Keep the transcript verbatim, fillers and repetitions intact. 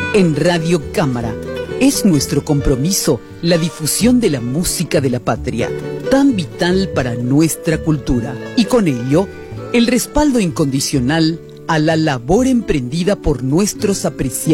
En Radio Cámara es nuestro compromiso la difusión de la música de la patria, tan vital para nuestra cultura, y con ello el respaldo incondicional a la labor emprendida por nuestros apreciados